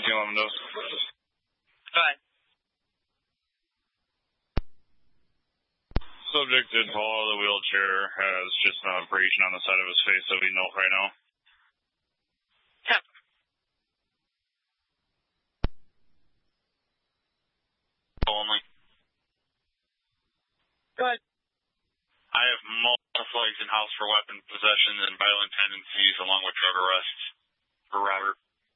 1511 does. Go ahead. Subject did fall out of the wheelchair, has just an abrasion on the side of his face that we note right now. Yep. Only. Go ahead. I have multiple flags in-house for weapon possession and violent tendencies along with drug arrests for Robert.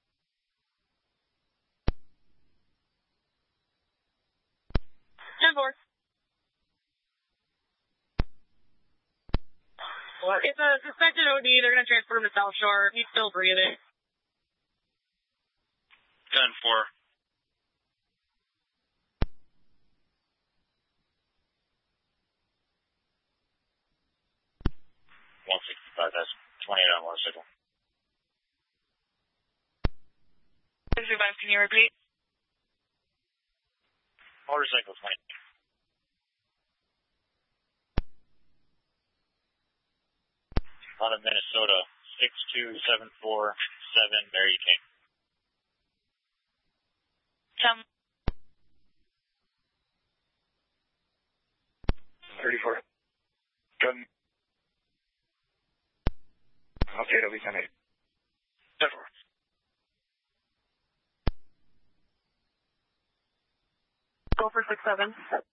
Ten-4. It's a suspected OD. They're going to transport him to South Shore. He's still breathing. 10-4. That's 28 on motorcycle. 65, can you repeat? Motorcycle 20. Out of Minnesota, 62747, Mary King. 34. Good. Okay, it'll be 10-8. 10-4. Go for 6-7.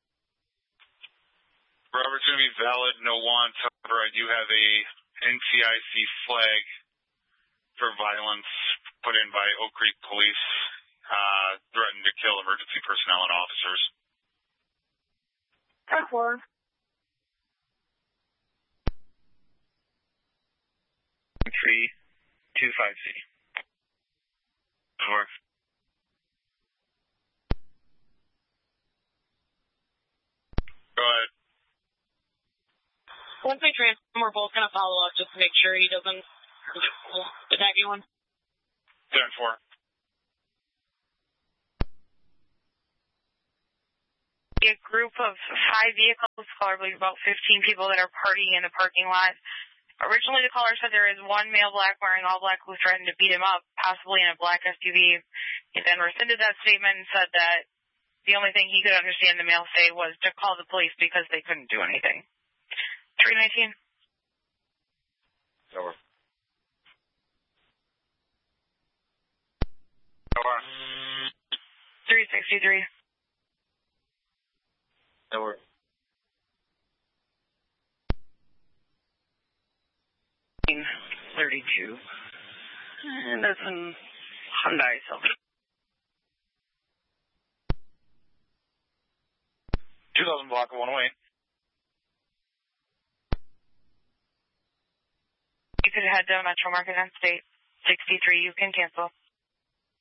Robert's going to be valid, no wants. However, I do have a NCIC flag for violence put in by Oak Creek Police, threatened to kill emergency personnel and officers. 10-4. Three, 2-5C. 4. Go ahead. Once we transform, we're both going to follow up just to make sure he doesn't attack anyone. 10-4. A group of 5 vehicles, probably about 15 people that are partying in the parking lot. Originally, the caller said there is one male black wearing all black who threatened to beat him up, possibly in a black SUV. He then rescinded that statement and said that the only thing he could understand the male say was to call the police because they couldn't do anything. 319. Over. Over. 363. Over. 32. And that's in Hyundai Silver. 2000 block of 108. You could head to Metro Market on State 63. You can cancel.